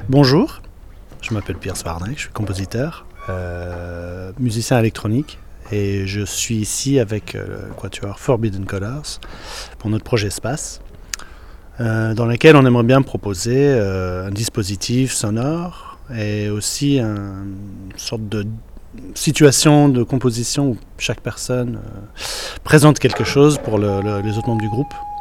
Bonjour, je m'appelle Pierre Swarnack, je suis compositeur, musicien électronique et je suis ici avec le quatuor Forbidden Colors pour notre projet Space, dans lequel on aimerait bien proposer un dispositif sonore et aussi une sorte de situation de composition où chaque personne présente quelque chose pour les autres membres du groupe.